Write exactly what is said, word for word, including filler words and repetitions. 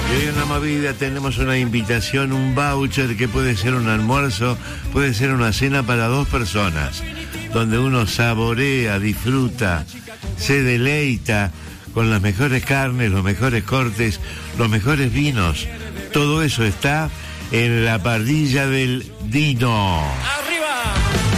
Y hoy en La Movida tenemos una invitación, un voucher que puede ser un almuerzo, puede ser una cena para dos personas, donde uno saborea, disfruta, se deleita con las mejores carnes, los mejores cortes, los mejores vinos. Todo eso está en la parrilla del Dino.